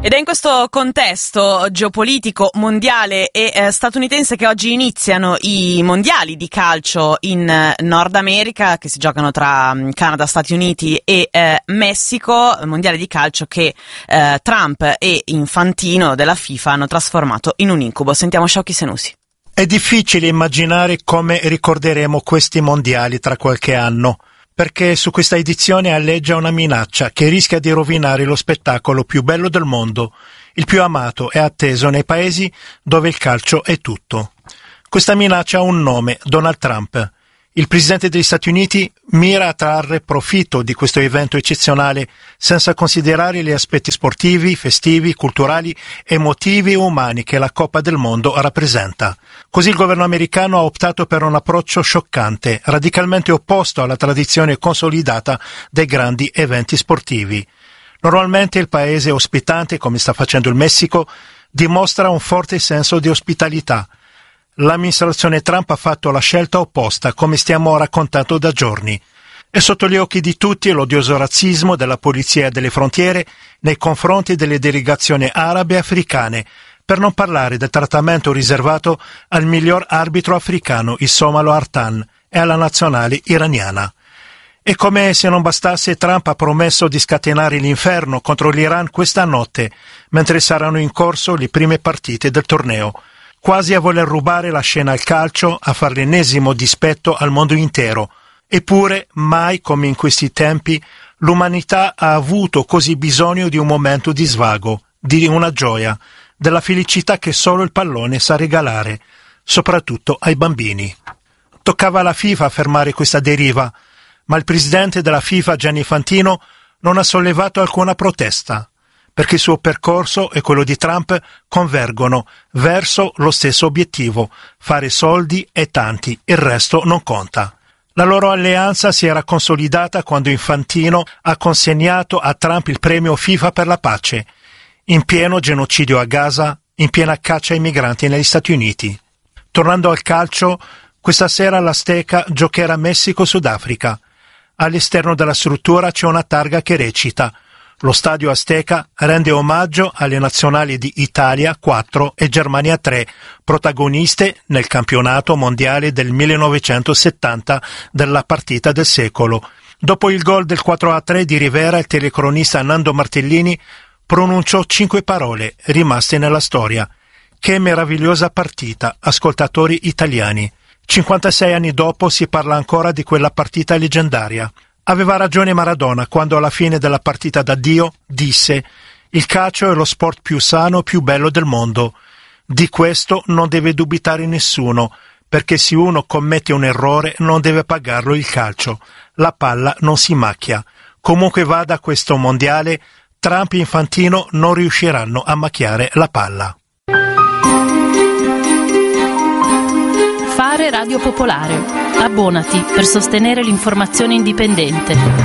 Ed è in questo contesto geopolitico mondiale e statunitense che oggi iniziano i mondiali di calcio in Nord America, che si giocano tra Canada, Stati Uniti e Messico, mondiali di calcio che Trump e Infantino della FIFA hanno trasformato in un incubo. Sentiamo Shauki Senussi. È difficile immaginare come ricorderemo questi mondiali tra qualche anno, perché su questa edizione alleggia una minaccia che rischia di rovinare lo spettacolo più bello del mondo, il più amato e atteso nei paesi dove il calcio è tutto. Questa minaccia ha un nome: Donald Trump. Il presidente degli Stati Uniti mira a trarre profitto di questo evento eccezionale senza considerare gli aspetti sportivi, festivi, culturali, emotivi e umani che la Coppa del Mondo rappresenta. Così il governo americano ha optato per un approccio scioccante, radicalmente opposto alla tradizione consolidata dei grandi eventi sportivi. Normalmente il paese ospitante, come sta facendo il Messico, dimostra un forte senso di ospitalità. L'amministrazione Trump ha fatto la scelta opposta, come stiamo raccontando da giorni. È sotto gli occhi di tutti l'odioso razzismo della polizia delle frontiere nei confronti delle delegazioni arabe e africane, per non parlare del trattamento riservato al miglior arbitro africano, il somalo Artan, e alla nazionale iraniana. E come se non bastasse, Trump ha promesso di scatenare l'inferno contro l'Iran questa notte, mentre saranno in corso le prime partite del torneo, quasi a voler rubare la scena al calcio, a fare l'ennesimo dispetto al mondo intero. Eppure, mai come in questi tempi, l'umanità ha avuto così bisogno di un momento di svago, di una gioia, della felicità che solo il pallone sa regalare, soprattutto ai bambini. Toccava alla FIFA fermare questa deriva, ma il presidente della FIFA, Gianni Infantino, non ha sollevato alcuna protesta, perché il suo percorso e quello di Trump convergono verso lo stesso obiettivo: fare soldi e tanti, il resto non conta. La loro alleanza si era consolidata quando Infantino ha consegnato a Trump il premio FIFA per la pace, in pieno genocidio a Gaza, in piena caccia ai migranti negli Stati Uniti. Tornando al calcio, questa sera l'Azteca giocherà Messico-Sudafrica. All'esterno della struttura c'è una targa che recita: lo stadio Azteca rende omaggio alle nazionali di Italia 4 e Germania 3, protagoniste nel campionato mondiale del 1970 della partita del secolo. Dopo il gol del 4-3 di Rivera, il telecronista Nando Martellini pronunciò 5 parole rimaste nella storia: che meravigliosa partita, ascoltatori italiani. 56 anni dopo si parla ancora di quella partita leggendaria. Aveva ragione Maradona quando alla fine della partita d'addio disse: il calcio è lo sport più sano e più bello del mondo. Di questo non deve dubitare nessuno, perché se uno commette un errore non deve pagarlo il calcio. La palla non si macchia. Comunque vada questo mondiale, Trump e Infantino non riusciranno a macchiare la palla. Fare Radio Popolare. Abbonati per sostenere l'informazione indipendente.